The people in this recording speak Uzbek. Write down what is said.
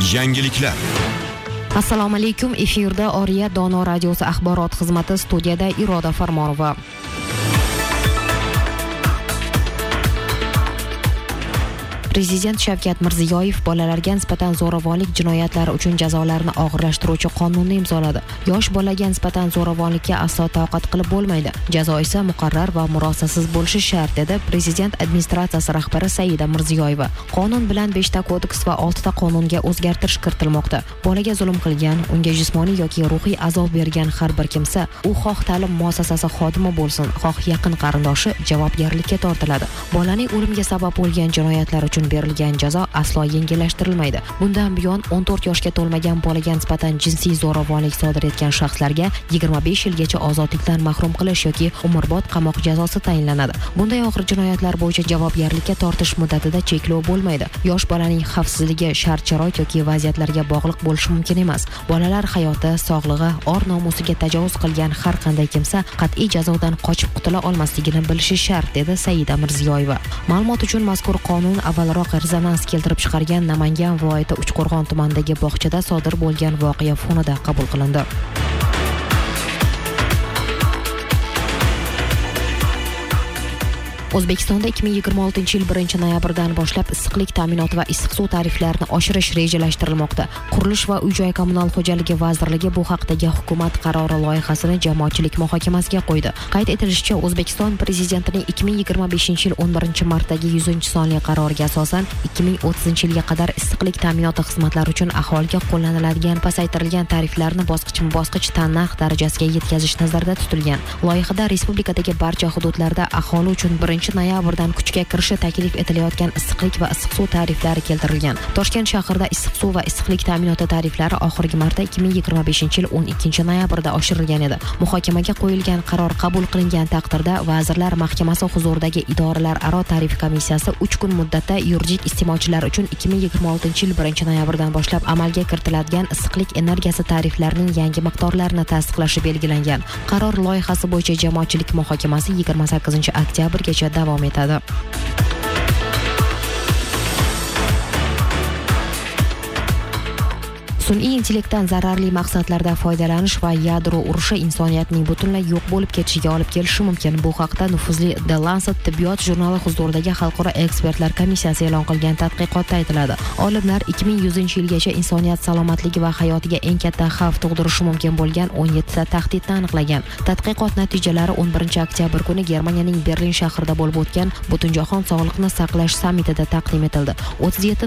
Yangiliklar. Assalomu alaykum. Efirda Oriya Dono radiosi axborot xizmati, studiyada Iroda Farmonova. Prezident Shavkat Mirziyoyev bolalarga nisbatan zo'ravonlik jinoyatlari uchun jazolarni og'irlashtiruvchi qonunni imzoladi. Yosh bolaga nisbatan zo'ravonlikka aslo toqat qilib bo'lmaydi. Jazo esa muqarrar va murosasiz bo'lishi shart, dedi Prezident administratsiyasi rahbari Saida Mirziyoyeva. Qonun bilan 5 ta kodeks va 6 ta qonunga o'zgartirish kiritilmoqda. Bolaga zulm qilgan, unga jismoniy yoki ruhiy azob bergan har bir kimsa, u xoh ta'lim muassasasi xodimi bo'lsin, xoh yaqin qarindoshi javobgarlikka tortiladi. Bolaning o'limiga sabab bo'lgan jinoyatlar uchun berilgan jazo aslo yengillashtirilmaydi. Bundan buyon 14 yoshga to'lmagan bolaga nisbatan jinsiy zo'ravonlik sodir etgan shaxslarga 25 yilgacha ozodlikdan mahrum qilish yoki umrbod qamoq jazosi tayinlanadi. Bunday og'ir jinoyatlar bo'yicha javobgarlikka tortish muddatida cheklov bo'lmaydi. Yosh bolaning xavfsizligi shart-sharoit yoki vaziyatlarga bog'liq bo'lishi mumkin emas. Bolalar hayoti, sog'lig'i, or-nomusiga tajovuz qilgan har qanday kimsa qat'iy jazodan qochib qutula olmasligini bilishi shart, dedi Saida Mirziyoyeva. Ma'lumot uchun mazkur qonun avvalroq rezonans keltirib chiqargan Namangan viloyati Uchqo'rg'on tumanidagi bog'chada sodir bo'lgan voqea fonida qabul qilindi. O'zbekistonda 2026 yil 1-noyabrdan boshlab issiqlik ta'minoti va issiq suv tariflarini oshirish rejalashtirilmoqda. Qurilish va uy-joy kommunal xo'jaligi vazirligi bu haqdagi hukumat qarori loyihasini jamoatchilik muhokamasiga qo'ydi. Qayd etilishicha, O'zbekiston prezidentining 2025 yil 11-martdagi 100-sonli qaroriga asosan 2030 yilga qadar issiqlik ta'minoti xizmatlari uchun aholiga qo'llaniladigan pasaytirilgan tariflarni bosqichma-bosqich tannarx darajasiga yetkazish nazarda tutilgan. Loyihada respublikadagi barcha hududlarda aholi uchun 1-noyabrdan kuchga kirishi taklif etilayotgan issiqlik va issiq suv tariflari keltirilgan. Toshkent shahrida issiq suv va issiqlik ta'minoti tariflari oxirgi marta 2025 yil 12-noyabrda oshirilgan edi. Muhokamaga qo'yilgan qaror qabul qilingan taqdirda Vazirlar Mahkamasi huzuridagi idoralararo tarif komissiyasi 3 kun muddatda yuridik iste'molchilar uchun 2026 yil 1-noyabrdan boshlab amalga kiritiladigan issiqlik energiyasi tariflarining yangi miqdorlarini tasdiqlashi belgilangan. Qaror loyihasi bo'yicha jamoatchilik muhokamasi 28-oktyabrgacha davom etadi. Sun'iy intellektdan zararli maqsadlarda foydalanish va yadro urushi insoniyatning butunlay yo'q bo'lib ketishiga olib kelishi mumkin. Bu haqda nufuzli The Lancet tibbiyot jurnali huzuridagi xalqaro ekspertlar komissiyasi e'lon qilgan tadqiqotda aytiladi. Olimlar 2100-yilgacha insoniyat salomatligi va hayotiga eng katta xavf tug'dirishi mumkin bo'lgan 17 ta tahdidni aniqlagan. Tadqiqot natijalari 11-oktyabr kuni Germaniyaning Berlin shahrida bo'lib o'tgan Butunjahon sog'liqni saqlash sammitida taqdim etildi. 37